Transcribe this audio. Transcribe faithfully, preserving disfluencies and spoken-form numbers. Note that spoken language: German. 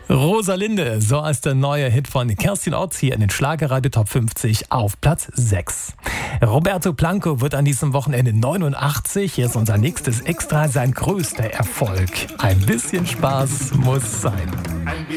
Rosalinde, so ist der neue Hit von Kerstin Ott hier in den Schlagerradio Top fünfzig auf Platz sechs. Roberto Blanco wird an diesem Wochenende neunundachtzig. Hier ist unser nächstes Extra, sein größter Erfolg. Ein bisschen Spaß muss sein. Ein